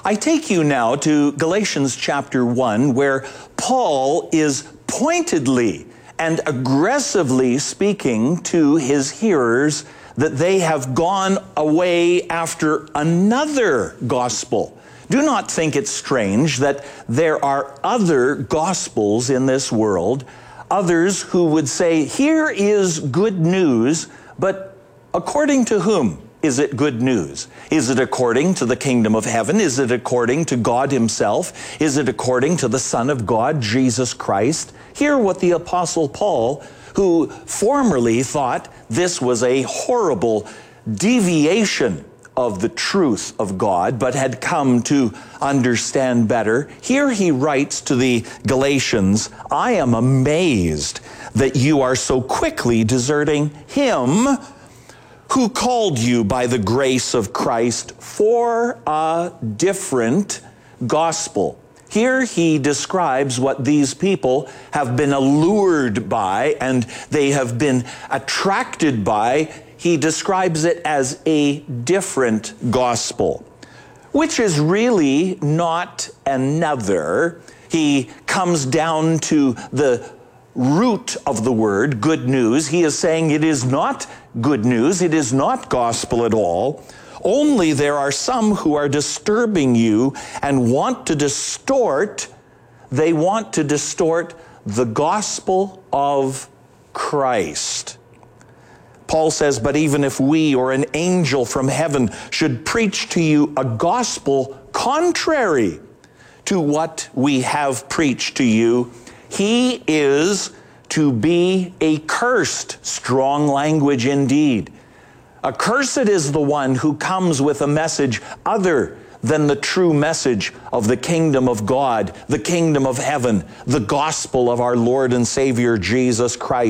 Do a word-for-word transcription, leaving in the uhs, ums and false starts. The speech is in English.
I take you now to Galatians chapter one, where Paul is pointedly and aggressively speaking to his hearers that they have gone away after another gospel. Do not think it strange that there are other gospels in this world, others who would say, here is good news, but according to whom is it good news? Is it according to the kingdom of heaven? Is it according to God himself? Is it according to the Son of God, Jesus Christ? Hear what the Apostle Paul, who formerly thought this was a horrible deviation of the truth of God, but had come to understand better. Here he writes to the Galatians, I am amazed that you are so quickly deserting him who called you by the grace of Christ for a different gospel. Here he describes what these people have been allured by and they have been attracted by. He describes it as a different gospel, which is really not another. He comes down to the root of the word, good news. He is saying it is not good news. It is not gospel at all. Only there are some who are disturbing you and want to distort, they want to distort the gospel of Christ. Paul says, but even if we or an angel from heaven should preach to you a gospel contrary to what we have preached to you, he is to be accursed. Strong language indeed. Accursed is the one who comes with a message other than the true message of the kingdom of God, the kingdom of heaven, the gospel of our Lord and Savior Jesus Christ.